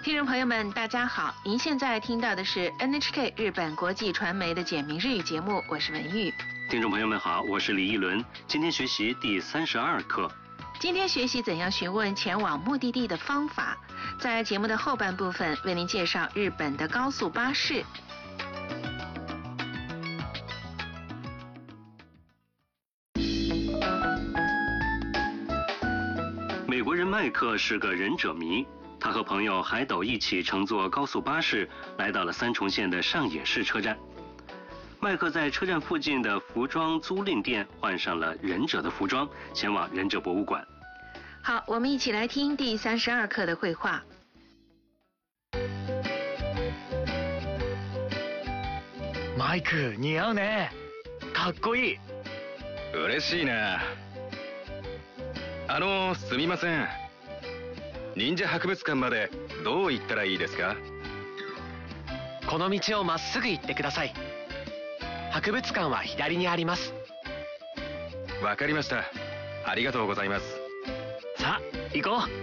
听众朋友们，大家好！您现在听到的是 NHK 日本国际传媒的简明日语节目，我是文玉。 听众朋友们好，我是李一伦。今天学习第32课。 今天学习怎样询问前往目的地的方法。在节目的后半部分，为您介绍日本的高速巴士。 美国人麦克是个忍者迷，他和朋友海斗一起乘坐高速巴士来到了三重县的上野市车站。麦克在车站附近的服装租赁店换上了忍者的服装，前往忍者博物馆。 好，我们一起来听第32课的绘画。 マイク似合うね。かっこいい。 嬉しいな。すみません。忍者博物館までどう行ったらいいですか？ この道をまっすぐ行ってください。博物館は左にあります。 わかりました。ありがとうございます。 さあ、行こう。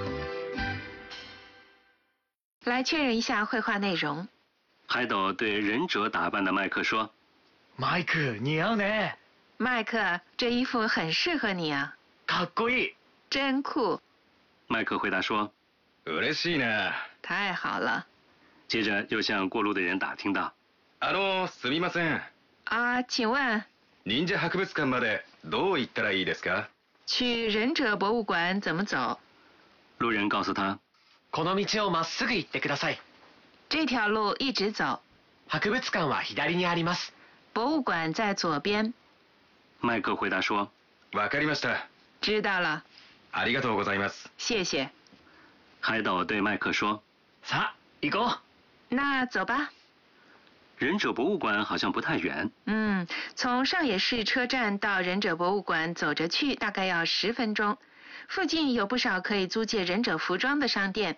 来确认一下绘画内容。 海斗对忍者打扮的麦克说：“ マイク似合うね。 麦克，这衣服很适合你啊。 かっこいい。 真酷。” 麦克回答说：“ 嬉しいな。” 太好了。 接着又向过路的人打听道：“ すみません。 啊，请问忍者博物館までどう行ったらいいですか？ 去忍者博物馆怎么走？” 路人告诉他：“ この道をまっすぐ行ってください。 这条路一直走。 博物館は左にあります。 博物馆在左边。” 麦克回答说：“ わかりました。 知道了。 ありがとうございます。” 谢谢。 海斗对麦克说：“ さあ、行こう。 那走吧。” 忍者博物馆好像不太远。 从上野市车站到忍者博物馆走着去大概要10分钟。附近有不少可以租借忍者服装的商店。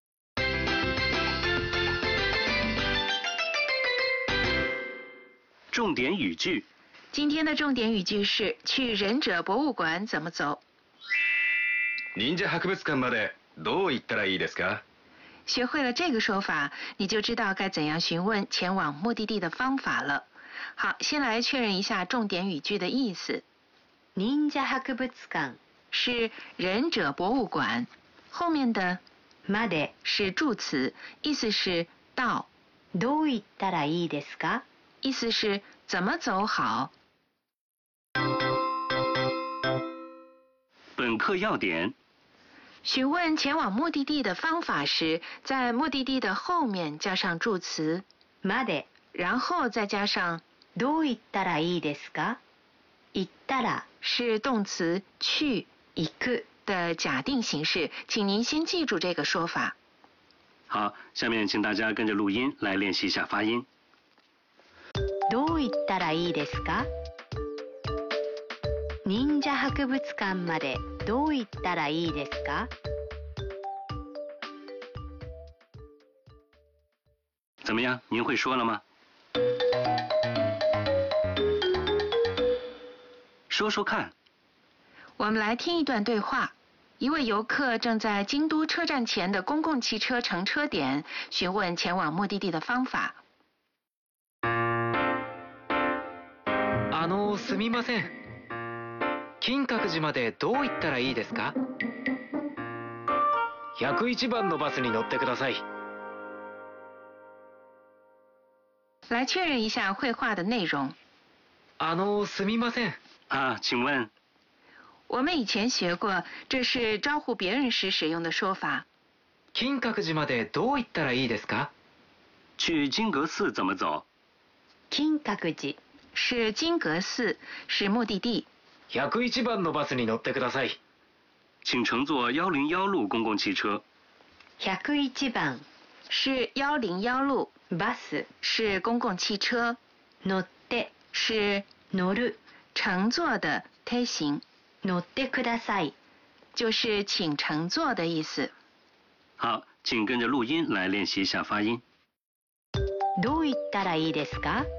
重点语句。 今天的重点语句是去忍者博物馆怎么走。 忍者博物館までどう行ったらいいですか？ 学会了这个说法，你就知道该怎样询问前往目的地的方法了。好，先来确认一下重点语句的意思。 忍者博物館是忍者博物馆，后面的まで是助词，意思是到。 どう行ったらいいですか？ 意思是怎么走好。 本课要点： 询问前往目的地的方法时，在目的地的后面加上助词まで， 然后再加上どう行ったらいいですか？行ったら是动词去行く的假定形式，请您先记住这个说法。 好，下面请大家跟着录音来练习一下发音。 どう行ったらいいですか？忍者博物館までどう行ったらいいですか？ 怎么样？您会说了吗？说说看。 我们来听一段对话。一位游客正在京都车站前的公共汽车乘车点询问前往目的地的方法。 すみません。金閣寺までどう行ったらいいですか？101番のバスに乗ってください。 来确认一下绘画的内容。 すみません。 啊，请问。 我们以前学过，这是招呼别人时使用的说法。 金閣寺までどう行ったらいいですか？ 去金阁寺怎么走？ 金閣寺是金阁寺，是目的地。 101番のバスに乗ってください。 请乘坐101路公共汽车。 101番是101路， バス是公共汽车。 乗って是乗る乘坐的推形。 乗ってください就是请乘坐的意思。 好，请跟着录音来练习一下发音。 どう行ったらいいですか？